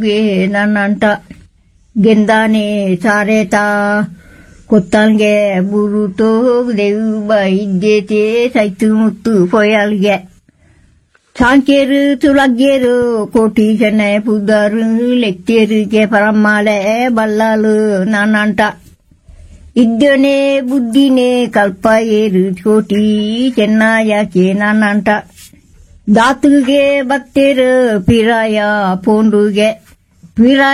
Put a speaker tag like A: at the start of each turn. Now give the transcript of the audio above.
A: nananta gendane sareta ಕೊತ್ತಂಗೆ ಬುರುಟು ದೇವ ಇದ್ದೇತೆ ಸೈತು ಮುತ್ತು ಪೊಯಲ್ಗೆ ಸಾಂಕೇರು ತುಳಗೇರು ಕೋಟಿ ಜನ ಪುದರು ಲೆಕ್ತೇರಿಗೆ ಪರಮಾಲೆ ಬಲ್ಲಾಲು ನಾನಂಟ ಇದ್ದನೆ ಬುದ್ಧಿನೇ ಕಲ್ಪ ಏರು ಕೋಟಿ ಚೆನ್ನಾಯಕೆ ನಾನಂಟ ದಾತುಗೆ ಬತ್ತೇರು ಪಿರಾಯ ಪೋಂಡುಗೆ ಪಿರಾಯ